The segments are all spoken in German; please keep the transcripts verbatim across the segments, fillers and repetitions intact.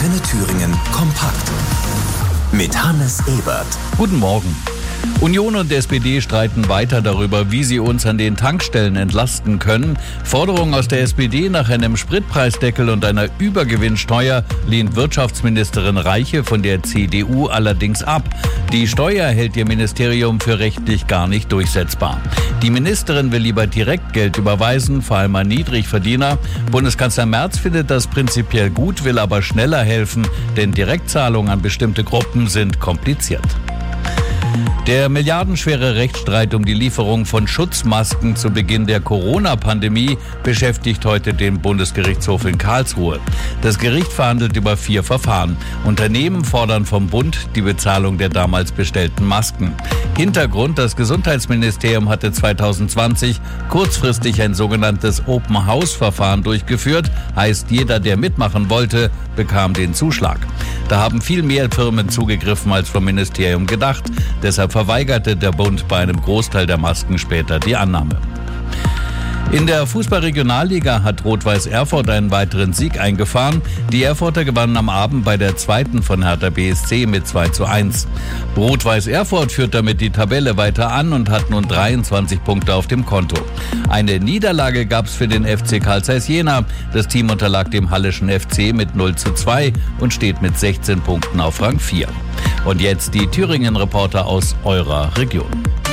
Antenne Thüringen kompakt. Mit Hannes Ebert. Guten Morgen. Union und S P D streiten weiter darüber, wie sie uns an den Tankstellen entlasten können. Forderungen aus der S P D nach einem Spritpreisdeckel und einer Übergewinnsteuer lehnt Wirtschaftsministerin Reiche von der C D U allerdings ab. Die Steuer hält ihr Ministerium für rechtlich gar nicht durchsetzbar. Die Ministerin will lieber direkt Geld überweisen, vor allem an Niedrigverdiener. Bundeskanzler Merz findet das prinzipiell gut, will aber schneller helfen, denn Direktzahlungen an bestimmte Gruppen sind kompliziert. Der milliardenschwere Rechtsstreit um die Lieferung von Schutzmasken zu Beginn der Corona-Pandemie beschäftigt heute den Bundesgerichtshof in Karlsruhe. Das Gericht verhandelt über vier Verfahren. Unternehmen fordern vom Bund die Bezahlung der damals bestellten Masken. Hintergrund: Das Gesundheitsministerium hatte zwanzig zwanzig kurzfristig ein sogenanntes Open-House-Verfahren durchgeführt. Heißt, jeder, der mitmachen wollte, bekam den Zuschlag. Da haben viel mehr Firmen zugegriffen als vom Ministerium gedacht. Deshalb verweigerte der Bund bei einem Großteil der Masken später die Annahme. In der Fußball-Regionalliga hat Rot-Weiß Erfurt einen weiteren Sieg eingefahren. Die Erfurter gewannen am Abend bei der zweiten von Hertha B S C mit zwei zu eins. Rot-Weiß Erfurt führt damit die Tabelle weiter an und hat nun dreiundzwanzig Punkte auf dem Konto. Eine Niederlage gab es für den F C Carl Zeiss Jena. Das Team unterlag dem Halleschen F C mit null zu zwei und steht mit sechzehn Punkten auf Rang vier. Und jetzt die Thüringen-Reporter aus eurer Region.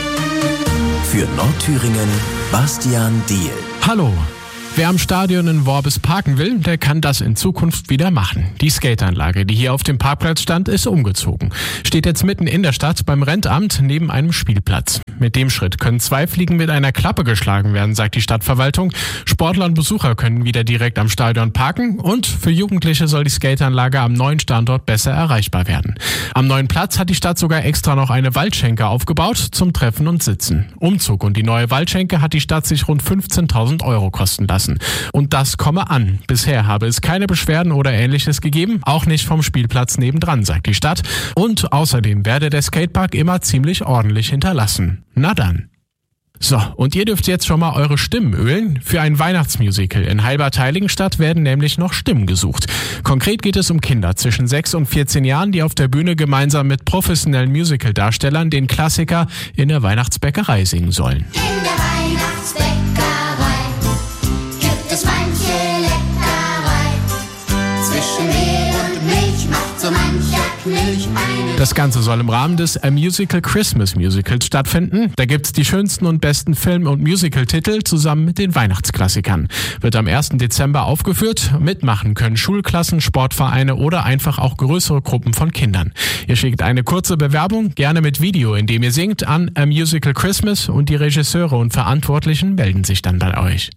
Für Nordthüringen Bastian Diehl. Hallo. Wer am Stadion in Worbis parken will, der kann das in Zukunft wieder machen. Die Skateanlage, die hier auf dem Parkplatz stand, ist umgezogen. Steht jetzt mitten in der Stadt beim Rentamt neben einem Spielplatz. Mit dem Schritt können zwei Fliegen mit einer Klappe geschlagen werden, sagt die Stadtverwaltung. Sportler und Besucher können wieder direkt am Stadion parken und für Jugendliche soll die Skateanlage am neuen Standort besser erreichbar werden. Am neuen Platz hat die Stadt sogar extra noch eine Waldschenke aufgebaut zum Treffen und Sitzen. Umzug und die neue Waldschenke hat die Stadt sich rund fünfzehntausend Euro kosten lassen. Und das komme an. Bisher habe es keine Beschwerden oder Ähnliches gegeben, auch nicht vom Spielplatz nebendran, sagt die Stadt. Und außerdem werde der Skatepark immer ziemlich ordentlich hinterlassen. Na dann. So, und ihr dürft jetzt schon mal eure Stimmen ölen. Für ein Weihnachtsmusical in Heilbad-Heiligenstadt werden nämlich noch Stimmen gesucht. Konkret geht es um Kinder zwischen sechs und vierzehn Jahren, die auf der Bühne gemeinsam mit professionellen Musical-Darstellern den Klassiker In der Weihnachtsbäckerei singen sollen. In der Weihnachtsbäckerei gibt es manche Leckerei. Zwischen Mehl und Milch macht so mancher Knilch eine. Das Ganze soll im Rahmen des A Musical Christmas Musicals stattfinden. Da gibt's die schönsten und besten Film- und Musical-Titel zusammen mit den Weihnachtsklassikern. Wird am ersten Dezember aufgeführt. Mitmachen können Schulklassen, Sportvereine oder einfach auch größere Gruppen von Kindern. Ihr schickt eine kurze Bewerbung, gerne mit Video, in dem ihr singt, an A Musical Christmas und die Regisseure und Verantwortlichen melden sich dann bei euch.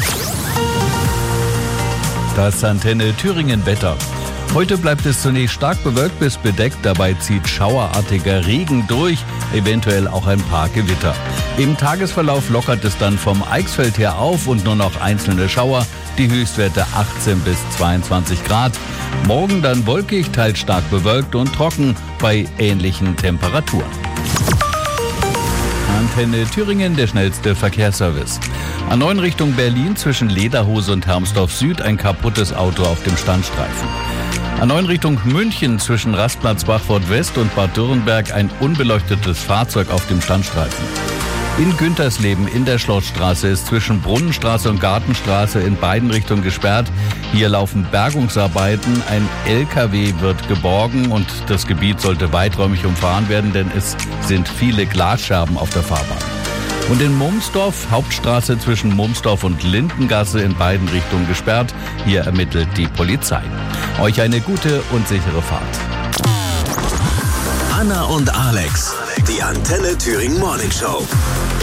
Das Antenne Thüringen Wetter. Heute bleibt es zunächst stark bewölkt bis bedeckt, dabei zieht schauerartiger Regen durch, eventuell auch ein paar Gewitter. Im Tagesverlauf lockert es dann vom Eichsfeld her auf und nur noch einzelne Schauer, die Höchstwerte achtzehn bis zweiundzwanzig Grad. Morgen dann wolkig, teils stark bewölkt und trocken bei ähnlichen Temperaturen. Antenne Thüringen, der schnellste Verkehrsservice. A neun Richtung Berlin zwischen Lederhose und Hermsdorf Süd ein kaputtes Auto auf dem Standstreifen. A neun Richtung München zwischen Rastplatz Bachfurt West und Bad Dürrenberg ein unbeleuchtetes Fahrzeug auf dem Standstreifen. In Güntersleben in der Schlossstraße ist zwischen Brunnenstraße und Gartenstraße in beiden Richtungen gesperrt. Hier laufen Bergungsarbeiten. Ein L K W wird geborgen und das Gebiet sollte weiträumig umfahren werden, denn es sind viele Glasscherben auf der Fahrbahn. Und in Mumsdorf, Hauptstraße zwischen Mumsdorf und Lindengasse in beiden Richtungen gesperrt. Hier ermittelt die Polizei. Euch eine gute und sichere Fahrt. Anna und Alex, die Antenne Thüringen Morning Show.